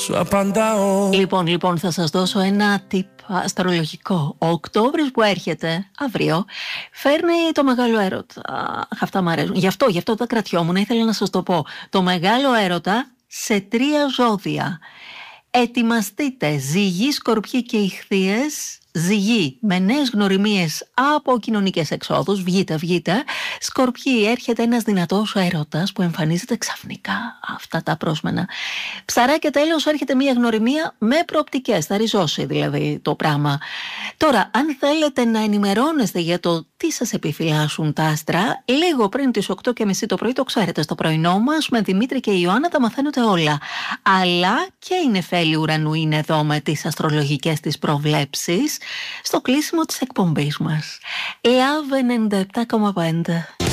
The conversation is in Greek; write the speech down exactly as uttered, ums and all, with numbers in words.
Σου απαντάω. Λοιπόν, λοιπόν, θα σας δώσω ένα tip αστρολογικό. Ο Οκτώβρης που έρχεται αύριο φέρνει το μεγάλο έρωτα. Αχ, αυτά μου αρέσουν. Γι' αυτό, γι' αυτό τα κρατιόμουν, ήθελα να σας το πω. Το μεγάλο έρωτα σε τρία ζώδια. Ετοιμαστείτε, ζυγοί, σκορπιοί και ιχθύες. Ζυγοί με νέες γνωριμίες από κοινωνικές εξόδους, βγείτε, βγείτε. Σκορπιοί, έρχεται ένας δυνατός έρωτας που εμφανίζεται ξαφνικά, αυτά τα πρόσμενα. Ψαράκια, τέλος, έρχεται μια γνωριμία με προοπτικές, θα ριζώσει δηλαδή το πράγμα. Τώρα, αν θέλετε να ενημερώνεστε για το τι σας επιφυλάσσουν τα άστρα, λίγο πριν τις οκτώ και μισή το πρωί, το ξέρετε, στο πρωινό μας με Δημήτρη και Ιωάννα τα μαθαίνετε όλα. Αλλά και η Νεφέλη Ουρανού είναι εδώ με τις αστρολογικές της προβλέψεις στο κλείσιμο της εκπομπής μας. Love ενενήντα επτά κόμμα πέντε.